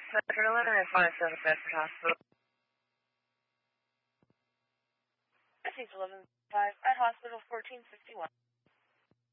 Metro 11 and 57 Bedford Hospital. SH 11-5 at Hospital 1451.